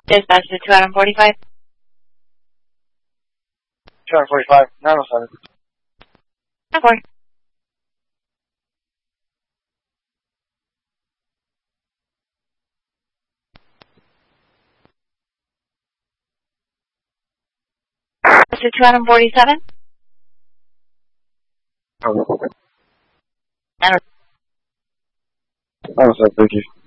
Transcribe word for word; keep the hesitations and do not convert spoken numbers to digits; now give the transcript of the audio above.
Dispatch to two Adam forty-five. two forty-five, nine oh seven. ten four. To two Adam forty-seven. Oh, nine oh seven, thank you.